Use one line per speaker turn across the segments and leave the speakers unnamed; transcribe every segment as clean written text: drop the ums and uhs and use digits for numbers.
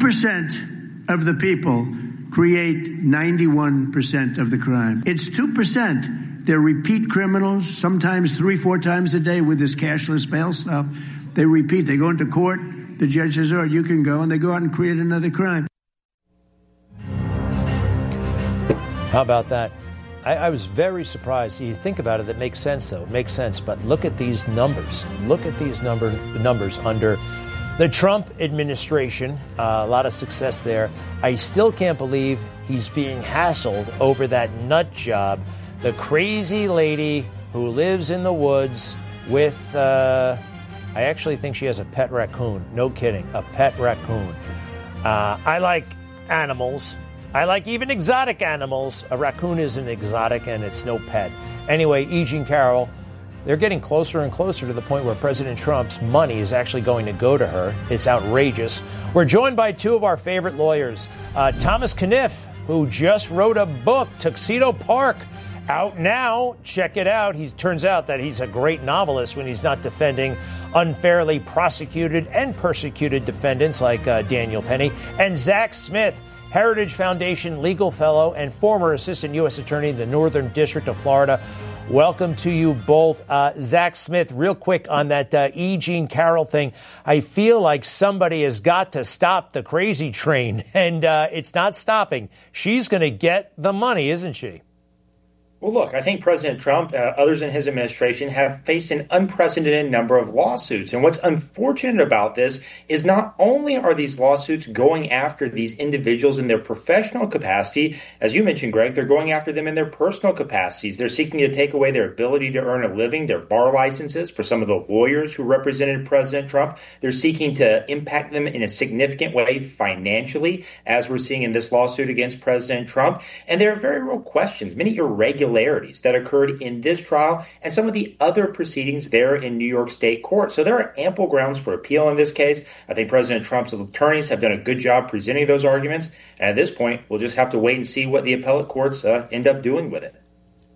2% of the people create 91% of the crime. It's 2%. They're repeat criminals, sometimes 3-4 times a day with this cashless bail stuff. They repeat. They go into court. The judge says, "Oh, you can go," and they go out and create another crime.
How about that? I was very surprised. You think about it, it makes sense, though. It makes sense. But look at these numbers. Look at these numbers under the Trump administration. A lot of success there. I still can't believe he's being hassled over that nut job. The crazy lady who lives in the woods with, I actually think she has a pet raccoon. No kidding. A pet raccoon. I like animals. I like even exotic animals. A raccoon isn't exotic, and it's no pet. Anyway, E. Jean Carroll, they're getting closer and closer to the point where President Trump's money is actually going to go to her. It's outrageous. We're joined by two of our favorite lawyers. Thomas Kenniff, who just wrote a book, Tuxedo Park, out now. Check it out. He turns out that he's a great novelist when he's not defending unfairly prosecuted and persecuted defendants like Daniel Penny. And Zach Smith, Heritage Foundation legal fellow and former assistant U.S. attorney in the Northern District of Florida. Welcome to you both. Zach Smith, real quick on that E. Jean Carroll thing. I feel like somebody has got to stop the crazy train, and it's not stopping. She's going to get the money, isn't she?
Well, look, I think President Trump, others in his administration, have faced an unprecedented number of lawsuits. And what's unfortunate about this is not only are these lawsuits going after these individuals in their professional capacity, as you mentioned, Greg, they're going after them in their personal capacities. They're seeking to take away their ability to earn a living, their bar licenses for some of the lawyers who represented President Trump. They're seeking to impact them in a significant way financially, as we're seeing in this lawsuit against President Trump. And there are very real questions, many irregularities that occurred in this trial and some of the other proceedings there in New York State court. So there are ample grounds for appeal in this case. I think President Trump's attorneys have done a good job presenting those arguments. And at this point, we'll just have to wait and see what the appellate courts end up doing with it.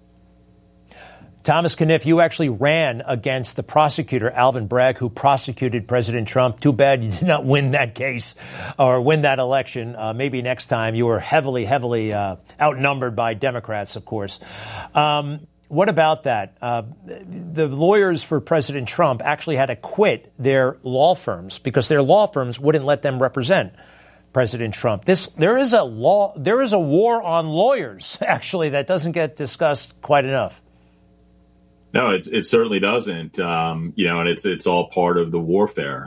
Thomas Kenniff, you actually ran against the prosecutor, Alvin Bragg, who prosecuted President Trump. Too bad you did not win that case or win that election. Maybe next time. You were heavily outnumbered by Democrats, of course. What about that? The lawyers for President Trump actually had to quit their law firms because their law firms wouldn't let them represent President Trump. There is a war on lawyers, actually, that doesn't get discussed quite enough.
No, it certainly doesn't. And it's all part of the warfare.